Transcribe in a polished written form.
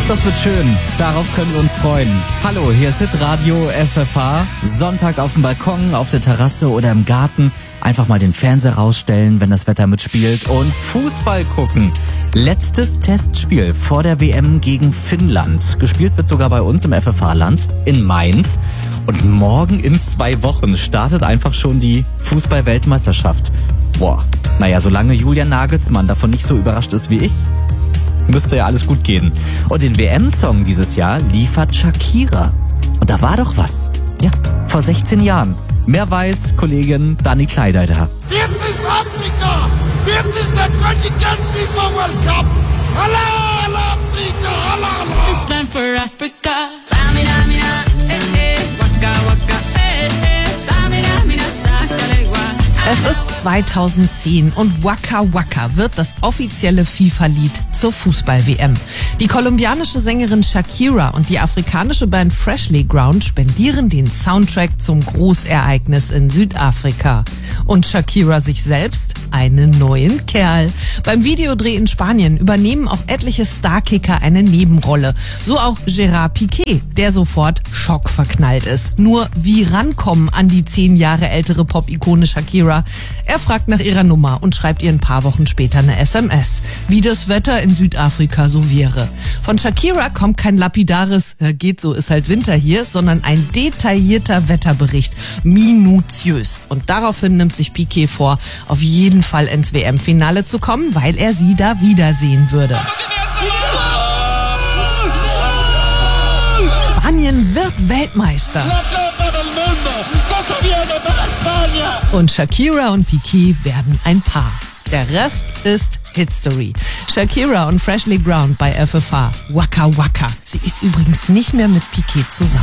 Das wird schön. Darauf können wir uns freuen. Hallo, hier ist Hitradio FFH. Sonntag auf dem Balkon, auf der Terrasse oder im Garten. Einfach mal den Fernseher rausstellen, wenn das Wetter mitspielt und Fußball gucken. Letztes Testspiel vor der WM gegen Finnland. Gespielt wird sogar bei uns im FFH-Land in Mainz. Und morgen in 2 Wochen startet einfach schon die Fußball-Weltmeisterschaft. Boah, naja, solange Julian Nagelsmann davon nicht so überrascht ist wie ich, müsste ja alles gut gehen. Und den WM-Song dieses Jahr liefert Shakira. Und da war doch was. Ja, vor 16 Jahren. Mehr weiß Kollegin Dani Kleideiter. This is Africa! This is the 2010 FIFA World Cup! Hala, hala, Africa! Hala, hala! It's time for Africa. Samina, mina, waka, waka, Samina, mina, sakalegua. Es ist 2010 und Waka Waka wird das offizielle FIFA-Lied zur Fußball-WM. Die kolumbianische Sängerin Shakira und die afrikanische Band Freshly Ground spendieren den Soundtrack zum Großereignis in Südafrika. Und Shakira sich selbst einen neuen Kerl. Beim Videodreh in Spanien übernehmen auch etliche Starkicker eine Nebenrolle. So auch Gerard Piqué, der sofort schockverknallt ist. Nur wie rankommen an die 10 Jahre ältere Pop-Ikone Shakira? Er fragt nach ihrer Nummer und schreibt ihr ein paar Wochen später eine SMS, wie das Wetter in Südafrika so wäre. Von Shakira kommt kein lapidares, geht so, ist halt Winter hier, sondern ein detaillierter Wetterbericht, minutiös. Und daraufhin nimmt sich Piqué vor, auf jeden Fall ins WM-Finale zu kommen, weil er sie da wiedersehen würde. Spanien wird Weltmeister. Und Shakira und Piqué werden ein Paar. Der Rest ist History. Shakira und Freshly Ground bei FFH. Waka Waka. Sie ist übrigens nicht mehr mit Piqué zusammen.